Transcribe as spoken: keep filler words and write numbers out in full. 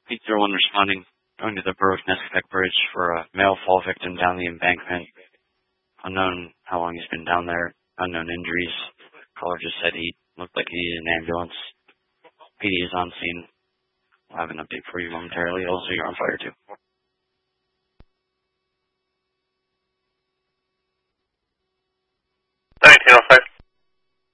eight zero one responding. Going to the Berwick Nesquebec Bridge for a male fall victim down the embankment. Unknown how long he's been down there. Unknown injuries. Caller just said he looked like he needed an ambulance. P D is on scene. I'll have an update for you momentarily. Also, you're on fire too.